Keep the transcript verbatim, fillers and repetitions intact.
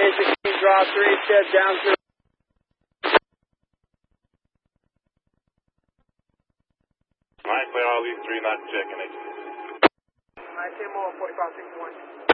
sixteen, draw three, step down through. Alright, clear all these three, not checking it. Alright, ten more, forty-five sixty-one.